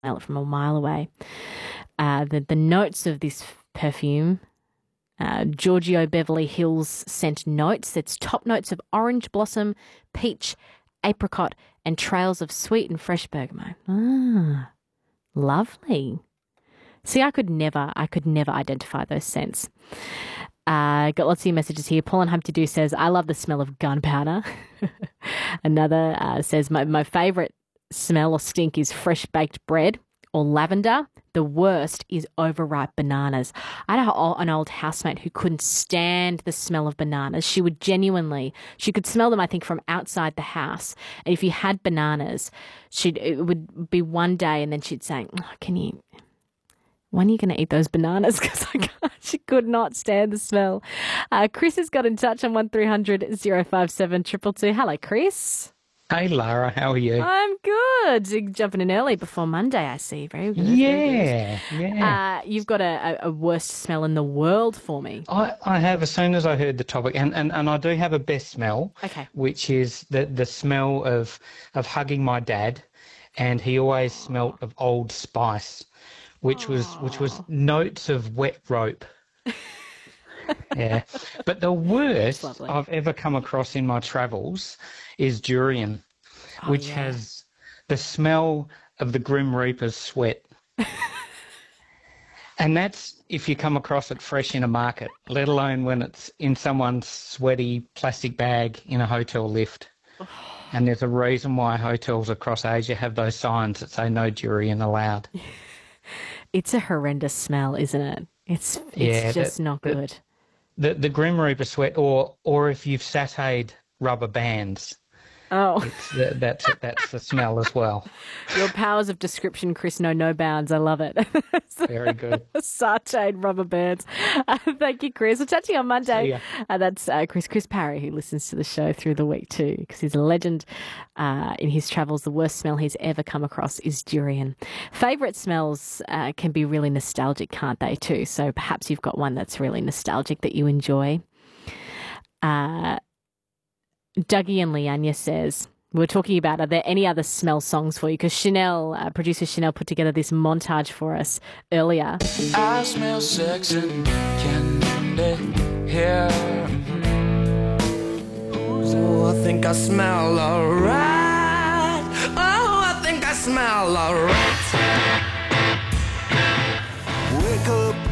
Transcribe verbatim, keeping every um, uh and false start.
smell it from a mile away. Uh, the, the notes of this perfume, uh, Giorgio Beverly Hills scent notes. It's top notes of orange blossom, peach, apricot, and trails of sweet and fresh bergamot. Ah, lovely. See, I could never, I could never identify those scents. Uh, got lots of your messages here. Paul and Humpty Doo says, I love the smell of gunpowder. Another uh, says, my, my favourite smell or stink is fresh baked bread or lavender. The worst is overripe bananas. I had a, an old housemate who couldn't stand the smell of bananas. She would genuinely, she could smell them, I think, from outside the house. And if you had bananas, she'd, it would be one day and then she'd say, oh, can you... when are you going to eat those bananas? Because I can't, she could not stand the smell. Uh, Chris has got in touch on one three hundred oh five seven two two two. Hello, Chris. Hey, Lara, how are you? I'm good. You're jumping in early before Monday, I see. Very good. Yeah, very good. yeah. Uh, you've got a, a, a worst smell in the world for me. I, I have, as soon as I heard the topic, and, and, and I do have a best smell, okay, which is the, the smell of, of hugging my dad, and he always smelt of Old Spice. Which was which was notes of wet rope. Yeah. But the worst I've ever come across in my travels is durian, oh, which yeah. has the smell of the Grim Reaper's sweat. And that's if you come across it fresh in a market, let alone when it's in someone's sweaty plastic bag in a hotel lift. And there's a reason why hotels across Asia have those signs that say no durian allowed. It's a horrendous smell, isn't it? It's it's yeah, just the, not good. The, the the Grim Reaper sweat, or or if you've sautéed rubber bands. Oh, it's, uh, that's that's the smell as well. Your powers of description, Chris, know no bounds. I love it. Very good. Sautéed rubber bands. Uh, thank you, Chris. We'll chat to you on Monday. Uh, that's uh, Chris Chris Parry, who listens to the show through the week too, because he's a legend uh, in his travels. The worst smell he's ever come across is durian. Favourite smells uh, can be really nostalgic, can't they, too? So perhaps you've got one that's really nostalgic that you enjoy. Uh Dougie and Leanya says, we we're talking about, are there any other smell songs for you? Because Chanel, uh, producer Chanel, put together this montage for us earlier. I smell sex and candy here. Oh, I think I smell alright. Oh, I think I smell alright. Wake up